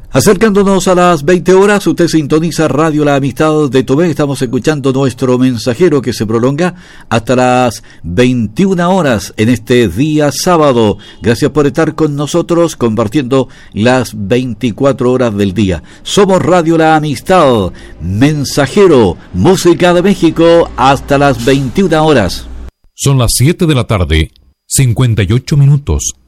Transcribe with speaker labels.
Speaker 1: Acercándonos a las 20 horas, usted sintoniza Radio La Amistad de Tomé. Estamos escuchando nuestro mensajero que se prolonga hasta las 21 horas en este día sábado. Gracias por estar con nosotros compartiendo las 24 horas del día. Somos Radio La Amistad, mensajero, música de México hasta las 21 horas.
Speaker 2: Son las 7 de la tarde, 58 minutos.